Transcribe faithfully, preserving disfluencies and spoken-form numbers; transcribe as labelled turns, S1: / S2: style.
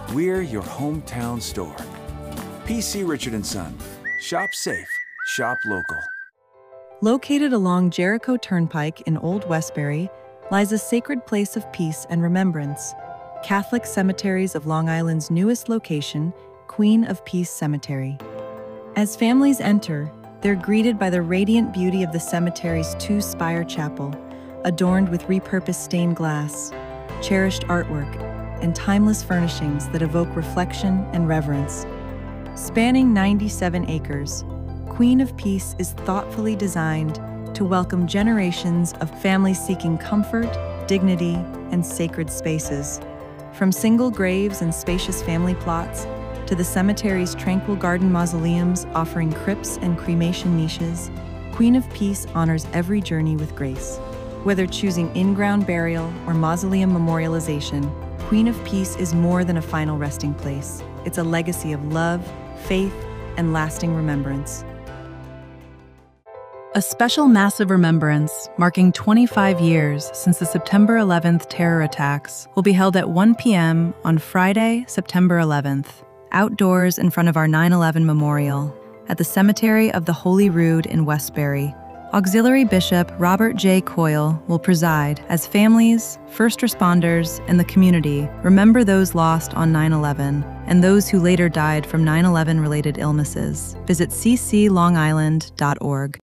S1: We're your hometown store. P C Richard and Son. Shop safe. Shop local.
S2: Located along Jericho Turnpike in Old Westbury lies a sacred place of peace and remembrance, Catholic Cemeteries of Long Island's newest location, Queen of Peace Cemetery. As families enter, they're greeted by the radiant beauty of the cemetery's two-spire chapel, adorned with repurposed stained glass, cherished artwork, and timeless furnishings that evoke reflection and reverence. Spanning ninety-seven acres, Queen of Peace is thoughtfully designed to welcome generations of families seeking comfort, dignity, and sacred spaces. From single graves and spacious family plots to the cemetery's tranquil garden mausoleums offering crypts and cremation niches, Queen of Peace honors every journey with grace. Whether choosing in-ground burial or mausoleum memorialization, Queen of Peace is more than a final resting place. It's a legacy of love, faith, and lasting remembrance.
S3: A special massive remembrance marking twenty-five years since the September eleventh terror attacks will be held at one p m on Friday, September eleventh, outdoors in front of our nine eleven memorial at the Cemetery of the Holy Rood in Westbury. Auxiliary Bishop Robert J. Coyle will preside as families, first responders, and the community remember those lost on nine eleven and those who later died from nine eleven related illnesses. Visit c c long island dot org.